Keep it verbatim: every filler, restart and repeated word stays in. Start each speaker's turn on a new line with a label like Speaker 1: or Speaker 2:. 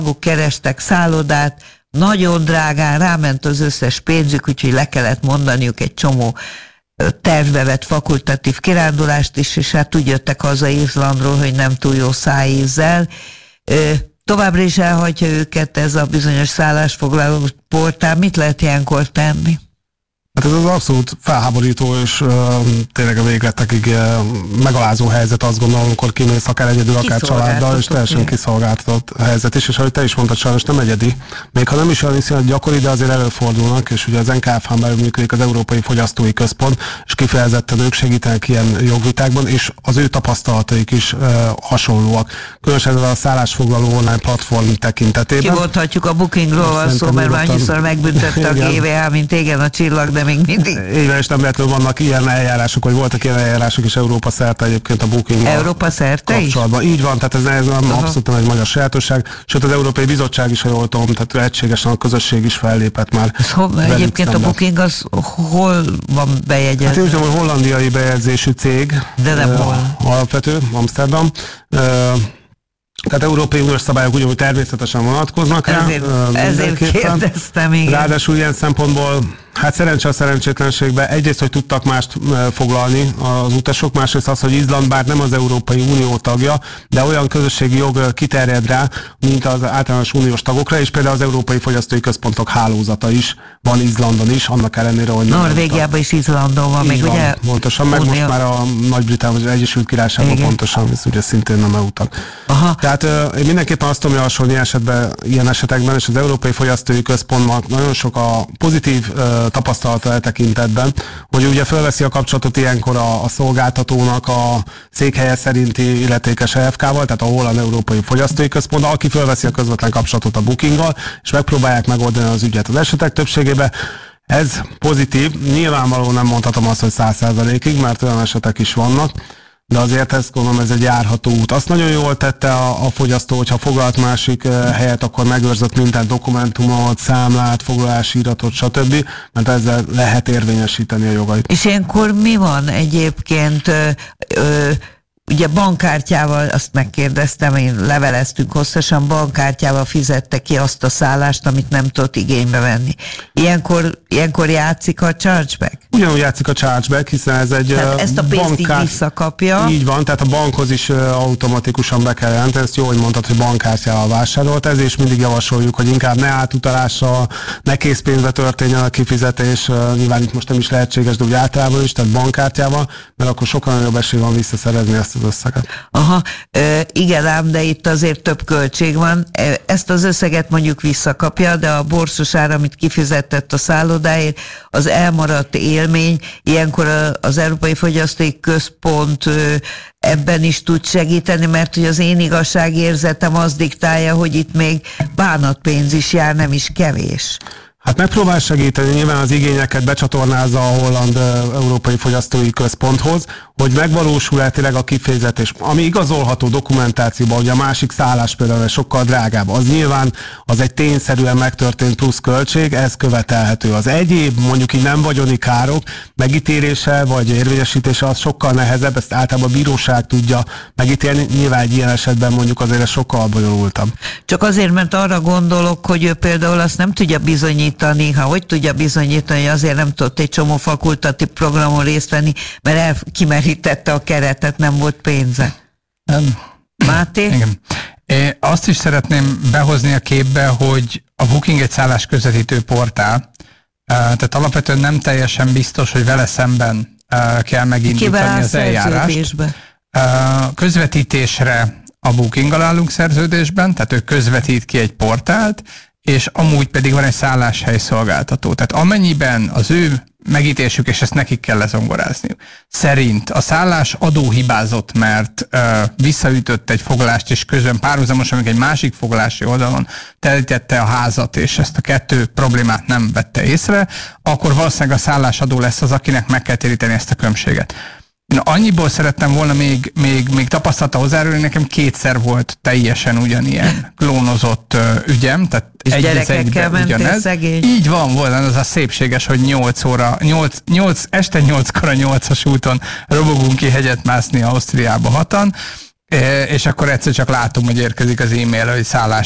Speaker 1: kerestek szállodát, nagyon drágán, ráment az összes pénzük, úgyhogy le kellett mondaniuk egy csomó tervbe vett fakultatív kirándulást is, és hát úgy jöttek haza Izlandról, hogy nem túl jó szájízzel. Továbbra is elhagyja őket ez a bizonyos szállásfoglaló portál. Mit lehet ilyenkor tenni?
Speaker 2: Hát ez az abszolút felháborító, és uh, tényleg a végletekig uh, megalázó helyzet, azt gondolom, amikor kimész akár egyedül, akár családdal, és teljesen kiszolgáltatott helyzet is, és ahogy te is mondtad, sajnos nem egyedi. Még ha nem is olyan viszonylag gyakori, de azért előfordulnak, és ugye az en ká ef hán belül működik az Európai Fogyasztói Központ, és kifejezetten ők segítenek ilyen jogvitákban, és az ő tapasztalataik is uh, hasonlóak. Különösen a szállásfoglaló online platform tekintetében.
Speaker 1: Kimondhatjuk, a Bookingról van szó, mert már annyiszor megbüntette a gé vé há, mint igen a csillag, de még mindig.
Speaker 2: Igen, és nem véletlenül vannak ilyen eljárások, vagy voltak ilyen eljárások is Európa szerte egyébként a Booking
Speaker 1: Európa szerte
Speaker 2: kapcsolatban. Így van, tehát ez, ez nem abszolút nem egy magyar sajátosság, sőt az Európai Bizottság is, ha jól tudom, tehát egységesen a közösség is fellépett már.
Speaker 1: Hol, egyébként szemben. A Booking az hol van bejegyezve?
Speaker 2: Hát én úgy tudom, hogy hollandiai bejegyzésű cég.
Speaker 1: De nem uh, hol?
Speaker 2: Alapvető, Amsterdam. Uh, Tehát Európai Uniós szabályok ugyanúgy természetesen vonatkoznak rá.
Speaker 1: Ezért, ezért kérdeztem, igen.
Speaker 2: Ráadásul ilyen szempontból, hát szerencse a szerencsétlenségben egyrészt, hogy tudtak mást foglalni az utasok, másrészt az, hogy Izland bár nem az Európai Unió tagja, de olyan közösségi jog kiterjed rá, mint az általános uniós tagokra, és például az Európai Fogyasztói Központok hálózata is van Izlandon is, annak ellenére, hogy
Speaker 1: Norvégiában is Izlandon van, még
Speaker 2: van,
Speaker 1: ugye?
Speaker 2: Pontosan, meg Unió. Most már a Nagy-Britannia, vagy az Egyesült Királyságban pontosan, ez ugye szintén nem é u tag. Aha. Tehát uh, én mindenképpen azt tudom javasolni esetben, ilyen esetekben, és az Európai Fogyasztói Központnak nagyon sok a pozitív uh, tapasztalata e tekintetben, hogy ugye fölveszi a kapcsolatot ilyenkor a, a szolgáltatónak a székhelye szerinti illetékes é ef ká-val, tehát a Holland Európai Fogyasztói Központ, aki fölveszi a közvetlen kapcsolatot a Bookinggal, és megpróbálják megoldani az ügyet. Az esetek többségében ez pozitív, nyilvánvalóan nem mondhatom azt, hogy száz százalékig, mert olyan esetek is vannak, de azért ezt gondolom, ez egy járható út. Azt nagyon jól tette a, a fogyasztó, hogyha foglalt másik uh, helyet, akkor megőrzött minden dokumentumot, számlát, foglalási iratot, stb., mert ezzel lehet érvényesíteni a jogait.
Speaker 1: És ilyenkor mi van egyébként? Ö, ö, Ugye bankkártyával, azt megkérdeztem, én leveleztünk hosszasan, bankkártyával fizette ki azt a szállást, amit nem tudott igénybe venni. Ilyenkor, ilyenkor játszik a chargeback?
Speaker 2: Ugyanúgy játszik a chargeback, hiszen ez egy
Speaker 1: tehát ezt a pénzt bankkár... így visszakapja.
Speaker 2: Így van, tehát a bankhoz is automatikusan be kell jelenteni, ezt jó, hogy mondtad, hogy bankkártyával vásárolt, ezért is mindig javasoljuk, hogy inkább ne átutalással, ne készpénzbe történjen a kifizetés, nyilván itt most nem is lehetséges, de úgy általában is, tehát bankkártyával, mert akkor sokkal nagyobb esély van visszaszerezni ezt az összeget.
Speaker 1: Aha, e, igen ám, de itt azért több költség van. Ezt az összeget mondjuk visszakapja, de a borsos ár, amit kifizetett a szállodáért, az elmaradt élmény, ilyenkor az Európai Fogyasztói Központ ebben is tud segíteni, mert hogy az én igazságérzetem az diktálja, hogy itt még bánatpénz is jár, nem is kevés.
Speaker 2: Hát megpróbál segíteni, nyilván az igényeket becsatornázza a Holland Európai Fogyasztói Központhoz, hogy megvalósul-e tényleg a kifizetés. Ami igazolható dokumentációban, hogy a másik szállás például sokkal drágább, az nyilván az egy tényszerűen megtörtént plusz költség, ez követelhető. Az egyéb, mondjuk így nem vagyoni károk megítélése vagy érvényesítése az sokkal nehezebb, ezt általában a bíróság tudja megítélni, nyilván egy ilyen esetben mondjuk azért ez sokkal bonyolultabb.
Speaker 1: Csak azért, mert arra gondolok, hogy ő például azt nem tudja bizonyítani, ha hogy tudja bizonyítani, hogy azért nem tudott egy csomó fakultatív programon részt venni, mert elkimerítette a keretet, nem volt pénze.
Speaker 3: Um,
Speaker 1: Máté?
Speaker 3: Igen. Én azt is szeretném behozni a képbe, hogy a Booking egy szállás közvetítő portál, tehát alapvetően nem teljesen biztos, hogy vele szemben kell megindítani az eljárást. Közvetítésre a Bookinggal állunk szerződésben, tehát ő közvetít ki egy portált, és amúgy pedig van egy szálláshely szolgáltató. Tehát amennyiben az ő megítésük, és ezt nekik kell lezongorázniuk, szerint a szállás adóhibázott, mert uh, visszaütött egy foglalást, és közben párhuzamosan még egy másik foglalási oldalon telítette a házat, és ezt a kettő problémát nem vette észre, akkor valószínűleg a szállásadó lesz az, akinek meg kell téríteni ezt a különbséget. Én annyiból szerettem volna még, még, még tapasztalata hozzárulni, nekem kétszer volt teljesen ugyanilyen klónozott uh, ügyem, tehát
Speaker 1: és
Speaker 3: egy
Speaker 1: gyerekekkel mentél szegény?
Speaker 3: Így van, volt az a szépséges, hogy nyolc óra, nyolc, nyolc, este nyolckor a nyolcas úton robogunk ki hegyet mászni Ausztriába hatan, és akkor egyszer csak látom, hogy érkezik az e-mail, hogy szállás